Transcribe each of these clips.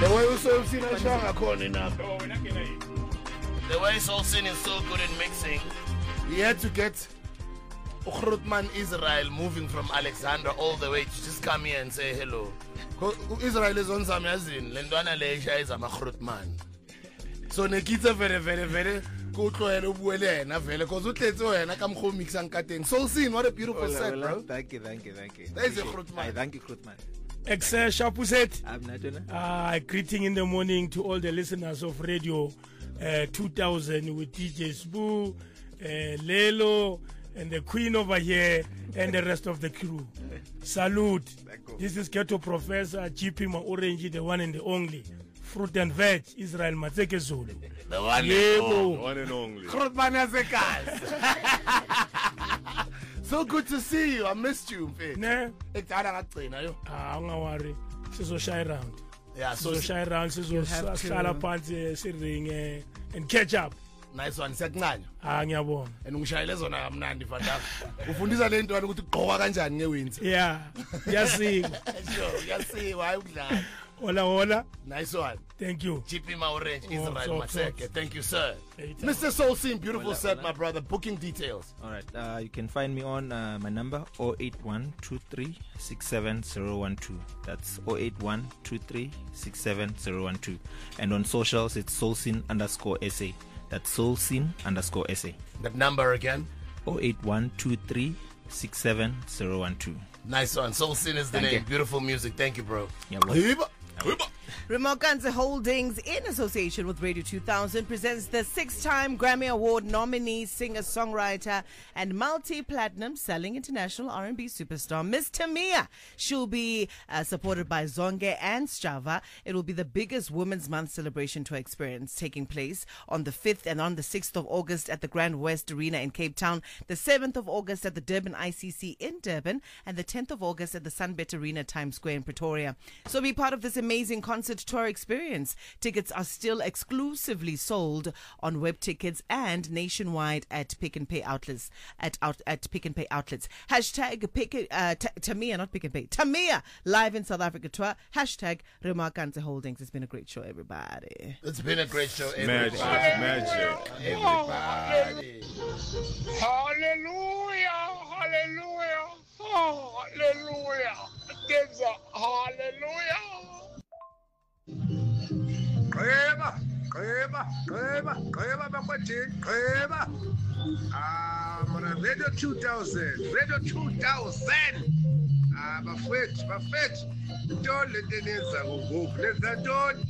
The way we Soul Scene is strong, I call it now. The way Soul Scene is so good in mixing. He had to get Ukhrutman Israel moving from Alexandra all the way to just come here and say hello. Israel is on some yazin. Lendwana leisha is a Ukhrutman. So Nekita very go to an Ubuele and Avela because Uteto and I come home mix and cutting. Soul Scene, what a beautiful set, bro. Thank you. That is a Ukhrutman. Thank you, Krutman. Shapuset. I'm not Greeting in the morning to all the listeners of Radio 2000 with DJ Sbu, Lelo, and the Queen over here, and the rest of the crew. Salute. This is Ghetto Professor GP Orange, the one and the only. Fruit and Veg, Israel Matseke Zulu. The one and only. Krutman Yazekas. So good to see you. I missed you, mfethu. Ne? Ekuthatha yo. Ungawari. Sizoshaya around. Yeah, so Sizoshaya around, sizohlala phansi siringe and catch up. Nice one. Siyakuncanya. Ngiyabonga. And ungishayele zona kamnandi mfana. Ufundisa le nto ukuthi ugqoka kanjani ngewinter. Yeah. Yasinga. Sure, yasiwa hayi ukudlala. Hola. Nice one. Thank you. GP Orange, Israel Matseke. Thank you, sir. Anytime. Mr. Soul Scene, beautiful set, my brother. Booking details. All right. You can find me on my number 08123670012. That's 08123670012. And on socials, it's soulscene_SA. That's soulscene_SA. That number again? 08123670012. Nice one. Soul Scene is the Thank name. you. Beautiful music. Thank you, bro. Remokanze Holdings, in association with Radio 2000, presents the 6-time Grammy Award nominee, singer-songwriter, and multi-platinum selling international R&B superstar, Miss Tamia. She'll be supported by Zonke and Strava. It will be the biggest Women's Month celebration to experience, taking place on the 5th and on the 6th of August at the Grand West Arena in Cape Town, the 7th of August at the Durban ICC in Durban, and the 10th of August at the Sunbet Arena, Times Square in Pretoria. So be part of this amazing concert tour experience. Tickets are still exclusively sold on web tickets and nationwide at Pick and Pay outlets. At Pick and Pay outlets. Hashtag Tamia, not Pick and Pay. Tamia live in South Africa tour. Hashtag Remokanze Holdings. It's been a great show, everybody. It's been a great show, everybody. Magic. Everybody. Hallelujah. Hallelujah. Hallelujah. Qheba bakwethu, qheba. Mana Radio 2000. Bafethu. Ntoni lento enenza ngoku? Lenza ntoni?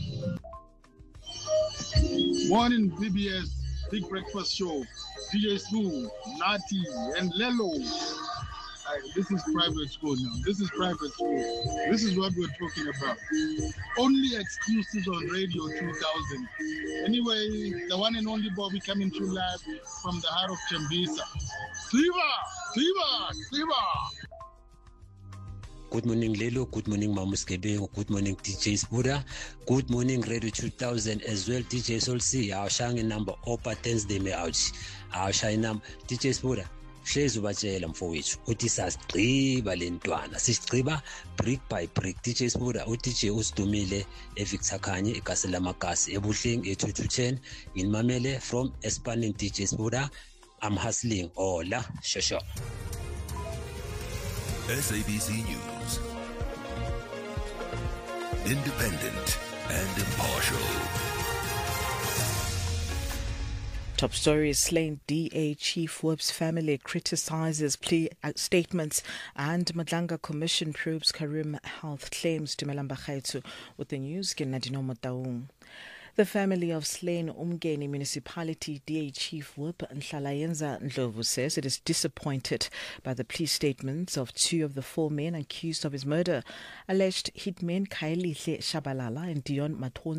Morning BBS Big Breakfast Show. DJ Smooth, Nati, and Lelo. This is private school now. This is what we're talking about. Only exclusives on Radio 2000. Anyway, the one and only Bobby coming through live from the heart of Tembisa. Siva! Good morning, Lelo. Good morning, Mamus Kebe. Good morning, DJ Spuda. Good morning, Radio 2000 as well. DJ Soul C. Our shang number Opa Tens de me out. Our shine number DJ Spuda. Hlezi ubatshela mfowethu uthi sasigqiba lentwana sigqiba brick by brick. DJ Spuda uDJ usidumile eVictor Khanye eGasela Magasi ebuhleng e2210 nginimamele from Espanin. DJ Spuda, I'm hustling. Hola shosho. SABC News, independent and impartial. Top story is slain DA Chief Whip's family criticizes plea statements and Madlanga Commission probes Karim health claims. Dumelang Bakhaitsu with the news. Ke Nadino Motaung. The family of slain Umgeni Municipality DA Chief Whip Nhlalayenza Ndlovu says it is disappointed by the plea statements of 2 of the 4 men accused of his murder. Alleged hitmen Khayelihle Shabalala and Dion Maton